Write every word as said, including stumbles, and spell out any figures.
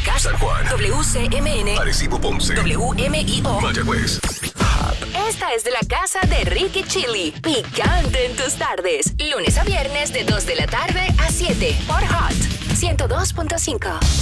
Caracas, San Juan, W C M N, Arecibo, Ponce, W M I O, Mayagüez. Esta es de la casa de Ricky Chili. Picante en tus tardes. Lunes a viernes de dos de la tarde a siete por Hot ciento dos punto cinco.